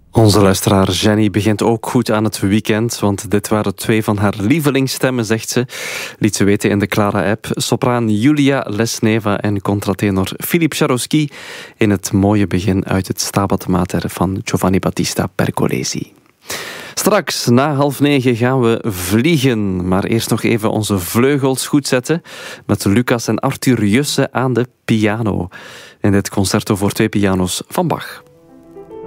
Onze luisteraar Jenny begint ook goed aan het weekend, want dit waren 2 van haar lievelingsstemmen, zegt ze. Liet ze weten in de Clara-app. Sopraan Julia Lesneva en contratenor Philippe Jarouski in het mooie begin uit het Stabat Mater van Giovanni Battista Pergolesi. Straks, na 20:30, gaan we vliegen. Maar eerst nog even onze vleugels goed zetten met Lucas en Arthur Jusse aan de piano. In dit concerto voor 2 piano's van Bach.